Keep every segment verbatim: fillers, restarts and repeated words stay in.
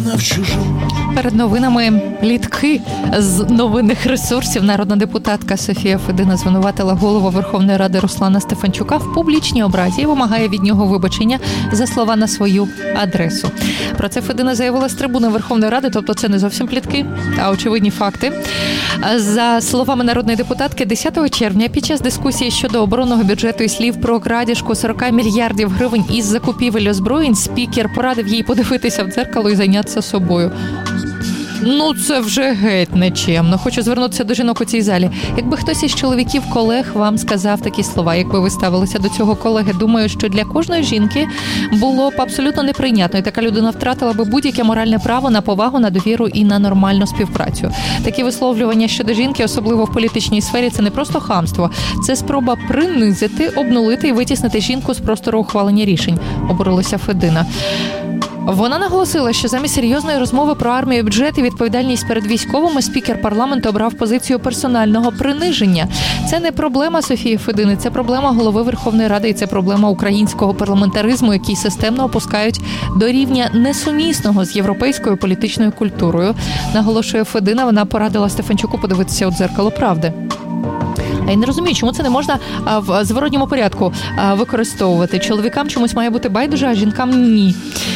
Перед новинами плітки з новинних ресурсів. Народна депутатка Софія Федина звинуватила голову Верховної Ради Руслана Стефанчука в публічній образі і вимагає від нього вибачення за слова на свою адресу. Про це Федина заявила з трибуни Верховної Ради, тобто це не зовсім плітки, а очевидні факти. За словами народної депутатки, десятого червня під час дискусії щодо оборонного бюджету і слів про крадіжку сорок мільярдів гривень із закупівель озброєнь, спікер порадив їй подивитися в дзеркало і зайнятися собою. Ну, це вже геть нечемно. Хочу звернутися до жінок у цій залі. Якби хтось із чоловіків-колег вам сказав такі слова, якби ви ставилися до цього колеги, думаю, що для кожної жінки було б абсолютно неприйнятно. І така людина втратила би будь-яке моральне право на повагу, на довіру і на нормальну співпрацю. Такі висловлювання щодо жінки, особливо в політичній сфері, це не просто хамство. Це спроба принизити, обнулити і витіснити жінку з простору ухвалення рішень, обурилася Федина. Вона наголосила, що замість серйозної розмови про армію і бюджет і відповідальність перед військовими спікер парламенту обрав позицію персонального приниження. Це не проблема Софії Федини, це проблема голови Верховної Ради і це проблема українського парламентаризму, який системно опускають до рівня несумісного з європейською політичною культурою. Наголошує Федина, вона порадила Стефанчуку подивитися у дзеркало правди. А я не розумію, чому це не можна в зворотньому порядку використовувати. Чоловікам чомусь має бути байдуже, а жінкам ні.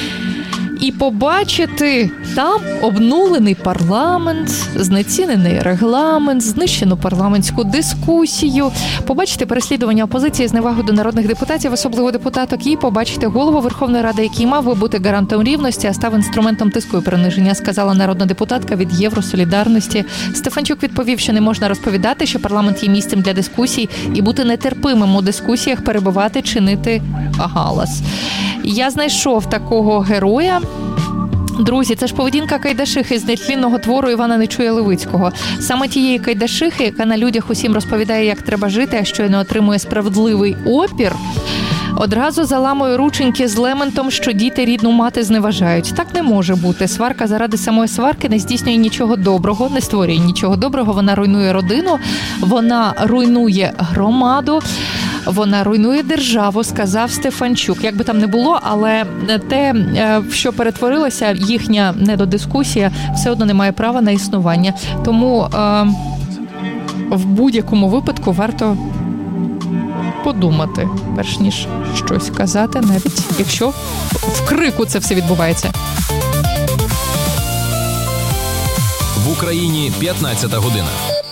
І побачити там обнулений парламент, знецінений регламент, знищену парламентську дискусію, побачити переслідування опозиції, зневагу до народних депутатів, особливо депутаток, і побачити голову Верховної Ради, який мав би бути гарантом рівності, а став інструментом тиску і приниження, сказала народна депутатка від Євросолідарності. Стефанчук відповів, що не можна розповідати, що парламент є місцем для дискусій і бути нетерпимим у дискусіях, перебивати, чинити галас. Я знайшов такого героя. Друзі, це ж поведінка Кайдашихи з нетлінного твору Івана Нечуя Левицького. Саме тієї Кайдашихи, яка на людях усім розповідає, як треба жити, а щойно отримує справедливий опір, одразу заламує рученьки з лементом, що діти рідну мати зневажають. Так не може бути. Сварка заради самої сварки не здійснює нічого доброго, не створює нічого доброго. Вона руйнує родину, вона руйнує громаду, вона руйнує державу, сказав Стефанчук. Як би там не було, але те, в що перетворилася їхня недодискусія, все одно не має права на існування. Тому е, в будь-якому випадку варто подумати, перш ніж щось казати, навіть якщо в крику це все відбувається. В Україні п'ятнадцята година.